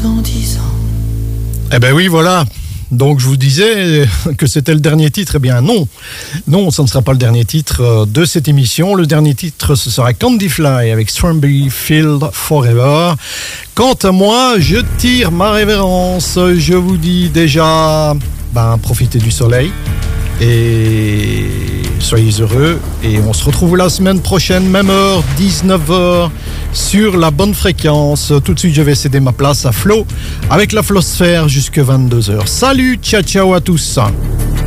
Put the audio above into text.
dans 10 ans. Eh ben oui, voilà. Donc je vous disais que c'était le dernier titre. Eh bien non, ça ne sera pas le dernier titre de cette émission. Le dernier titre, ce sera Candy Fly avec Strawberry Field Forever. Quant à moi, je tire ma révérence. Je vous dis déjà, profitez du soleil et soyez heureux. Et on se retrouve la semaine prochaine, même heure, 19h, sur la bonne fréquence. Tout de suite, je vais céder ma place à Flo avec la Flosphère jusqu'à 22h. Salut, ciao à tous.